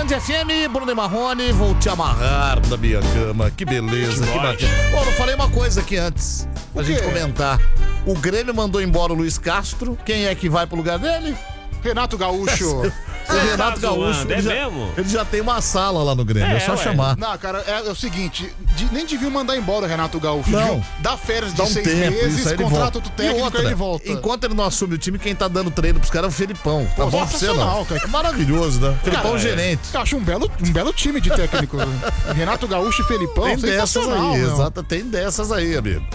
Band FM, Bruno e Marrone, vou te amarrar na minha cama. Que beleza, que bacana. Bom, eu falei uma coisa aqui antes, pra gente comentar. O Grêmio mandou embora o Luiz Castro. Quem é que vai pro lugar dele? Renato Gaúcho. O Renato Gaúcho, ele já tem uma sala lá no Grêmio, é só chamar. Não, cara, é o seguinte, nem deviam mandar embora o Renato Gaúcho. Não. Dá férias de Dá um 6 tempo, meses, isso aí ele contrata volta. outro técnico e ele volta. Enquanto ele não assume o time, quem tá dando treino pros caras é o Felipão. Tá bom pra você, não? Cara. É maravilhoso, né? Felipão gerente. Eu acho um belo time de técnico. Renato Gaúcho e Felipão, tem dessas aí, exato, tem dessas aí, amigo.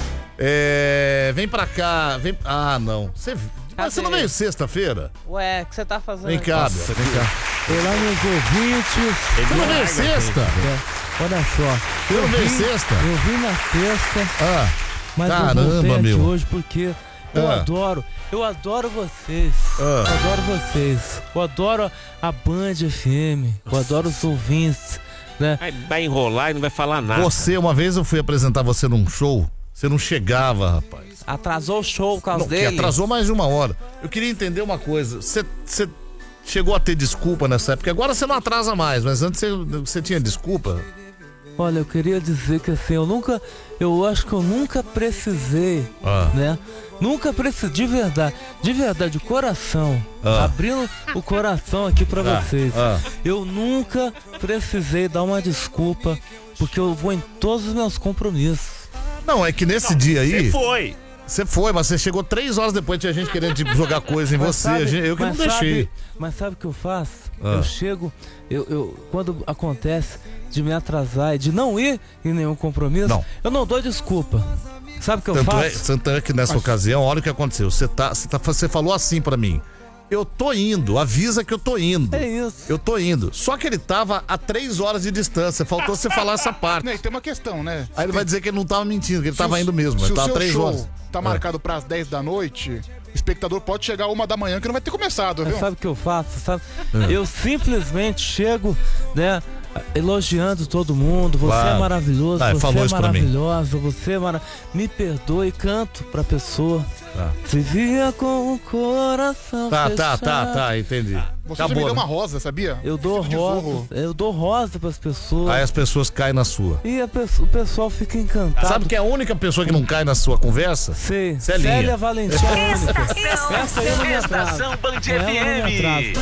Vem pra cá, vem... Ah, não. Mas você não veio sexta-feira? Ué, o que você tá fazendo? Vem cá, Nossa, vem cá. Olá, meus ouvintes. Você não veio sexta? Olha só. Eu não veio sexta? Eu vim na sexta. Mas caramba, eu voltei aqui meu. hoje porque eu adoro vocês. Eu adoro vocês. Eu adoro a Band FM. Eu adoro os ouvintes, né? Vai enrolar e não vai falar nada. Uma vez eu fui apresentar você num show, você não chegava, rapaz. Atrasou o show por causa dele? Atrasou mais de 1 hora. Eu queria entender uma coisa. Você chegou a ter desculpa nessa época? Agora você não atrasa mais, mas antes você tinha desculpa? Olha, eu queria dizer que assim, eu acho que eu nunca precisei, né? Nunca precisei, de verdade, de coração, abrindo o coração aqui pra vocês. Eu nunca precisei dar uma desculpa, porque eu vou em todos os meus compromissos. Não, é que nesse dia aí... Você foi, mas você chegou 3 horas depois, tinha gente querendo jogar coisa em você. Eu que não deixei. Mas sabe o que eu faço? Eu chego, quando acontece de me atrasar e de não ir em nenhum compromisso, eu não dou desculpa. Sabe o que eu faço? Tanto é que nessa ocasião, olha o que aconteceu. Você falou assim pra mim: eu tô indo, avisa que eu tô indo. É isso. Eu tô indo. Só que ele tava a 3 horas de distância, faltou você falar essa parte. Não, e tem uma questão, né? Aí ele vai dizer que ele não tava mentindo, que ele tava indo mesmo. Ele tava 3 horas. Tá marcado pras 10 da noite, o espectador pode chegar 1 da manhã que não vai ter começado, viu? Sabe o que eu faço? Eu simplesmente chego, né, elogiando todo mundo. Você é maravilhoso, você é maravilhosa, você é me perdoe e canto pra pessoa. Se via com o coração fechado. Tá, entendi. Você já me deu uma rosa, sabia? Eu dou rosa pras pessoas. Aí as pessoas caem na sua. E o pessoal fica encantado. Sabe que é a única pessoa que não cai na sua conversa? Sim. Célia Valentim. Essa aí eu não me atraso. Estação Band FM.